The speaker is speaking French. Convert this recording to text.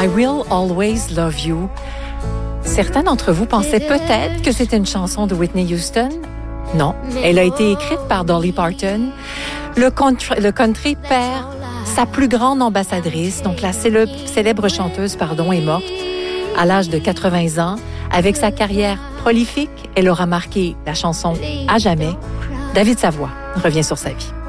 I Will Always Love You. Certains d'entre vous pensaient peut-être que c'était une chanson de Whitney Houston. Non, elle a été écrite par Dolly Parton. Le country perd sa plus grande ambassadrice, donc la célèbre chanteuse, est morte à l'âge de 80 ans. Avec sa carrière prolifique, elle aura marqué la chanson à jamais. David Savoie revient sur sa vie.